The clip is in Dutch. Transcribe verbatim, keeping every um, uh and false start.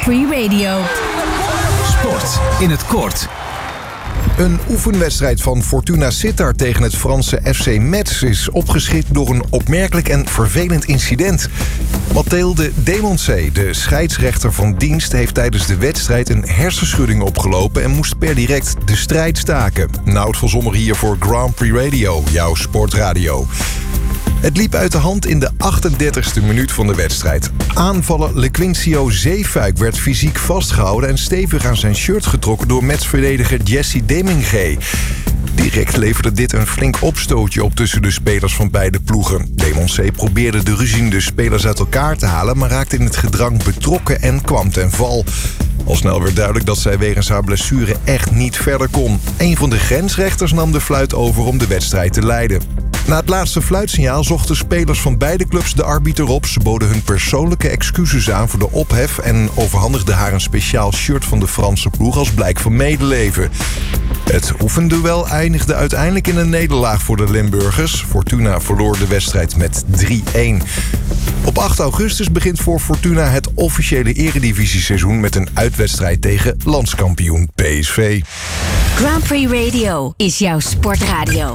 Prix Radio. Sport in het kort. Een oefenwedstrijd van Fortuna Sittard tegen het Franse F C Metz is opgeschikt door een opmerkelijk en vervelend incident. Mathilde Demonce, de scheidsrechter van dienst, heeft tijdens de wedstrijd een hersenschudding opgelopen en moest per direct de strijd staken. Nout van Sommer hier voor Grand Prix Radio, jouw sportradio. Het liep uit de hand in de achtendertigste minuut van de wedstrijd. Aanvaller Lequincio Zeefuik werd fysiek vastgehouden en stevig aan zijn shirt getrokken door Metz-verdediger Jesse Demingé. Direct leverde dit een flink opstootje op tussen de spelers van beide ploegen. Demonce probeerde de ruziende spelers uit elkaar te halen, maar raakte in het gedrang betrokken en kwam ten val. Al snel werd duidelijk dat zij wegens haar blessure echt niet verder kon. Een van de grensrechters nam de fluit over om de wedstrijd te leiden. Na het laatste fluitsignaal zochten spelers van beide clubs de arbiter op. Ze boden hun persoonlijke excuses aan voor de ophef en overhandigden haar een speciaal shirt van de Franse ploeg als blijk van medeleven. Het oefenduel eindigde uiteindelijk in een nederlaag voor de Limburgers. Fortuna verloor de wedstrijd met drie-een. Op acht augustus begint voor Fortuna het officiële eredivisieseizoen met een uitwedstrijd tegen landskampioen P S V. Grand Prix Radio is jouw sportradio.